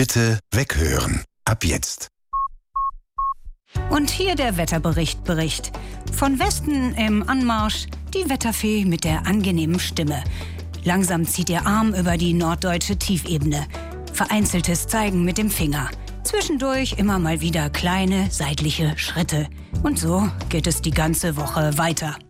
Bitte weghören. Ab jetzt. Und hier der Wetterbericht. Von Westen im Anmarsch die Wetterfee mit der angenehmen Stimme. Langsam zieht ihr Arm über die norddeutsche Tiefebene. Vereinzeltes Zeigen mit dem Finger. Zwischendurch immer mal wieder kleine seitliche Schritte. Und so geht es die ganze Woche weiter.